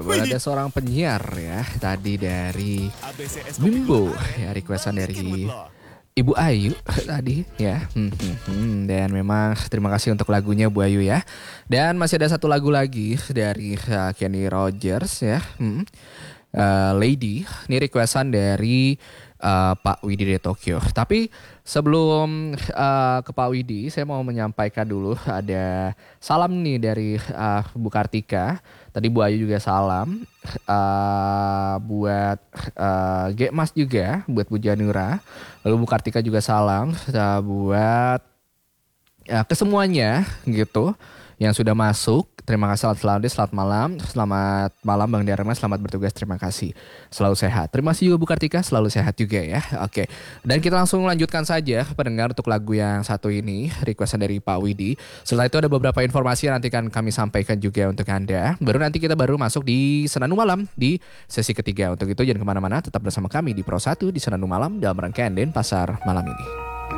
ada seorang penyiar ya tadi dari Bimbo ya, requestan dari Ibu Ayu tadi ya. Dan memang terima kasih untuk lagunya Bu Ayu ya. Dan masih ada satu lagu lagi dari Kenny Rogers ya. Lady. Ini requestan dari Pak Widi dari Tokyo. Tapi sebelum ke Pak Widi, saya mau menyampaikan dulu ada salam nih dari Bu Kartika. Tadi Bu Ayu juga salam buat Mas juga, buat Bu Janura. Lalu Bu Kartika juga salam buat kesemuanya gitu yang sudah masuk. Terima kasih selamat malam. Selamat malam Bang Dharma, selamat bertugas, terima kasih. Selalu sehat. Terima kasih juga Bu Kartika, selalu sehat juga ya. Oke. Dan kita langsung lanjutkan saja pendengar untuk lagu yang satu ini, requestan dari Pak Widi. Setelah itu ada beberapa informasi yang nanti akan kami sampaikan juga untuk Anda. Nanti kita masuk di Senandung Malam di sesi ketiga. Untuk itu jangan kemana-mana, tetap bersama kami di Pro 1 di Senandung Malam dalam rangkaian Denpasar malam ini.